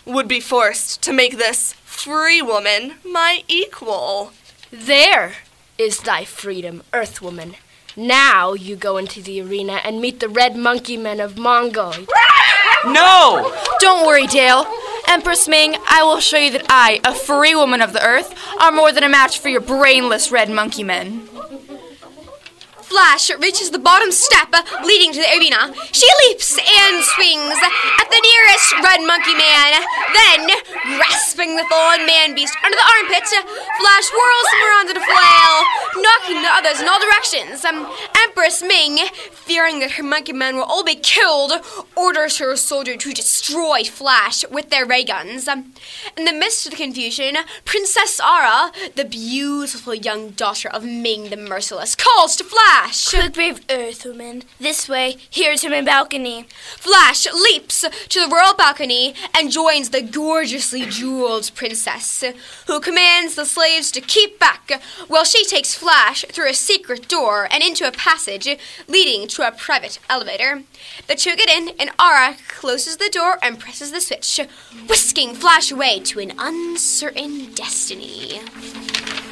would be forced to make this free woman my equal. There is thy freedom, Earthwoman. Now you go into the arena and meet the Red Monkey Men of Mongol. No! Don't worry, Dale. Empress Ming, I will show you that I, a free woman of the earth, are more than a match for your brainless red monkey men. Flash reaches the bottom step leading to the arena. She leaps and swings at the nearest red monkey man. Then, grasping the fallen man-beast under the armpit, Flash whirls him around in a flail, knocking the others in all directions. Empress Ming, fearing that her monkey men will all be killed, orders her soldier to destroy Flash with their ray guns. In the midst of the confusion, Princess Ara, the beautiful young daughter of Ming the Merciless, calls to Flash. Quick, brave Earthwoman. This way. Here to my balcony. Flash leaps to the royal balcony and joins the gorgeously jeweled princess, who commands the slaves to keep back while she takes Flash through a secret door and into a passage leading to a private elevator. The two get in, and Ara closes the door and presses the switch, whisking Flash away to an uncertain destiny.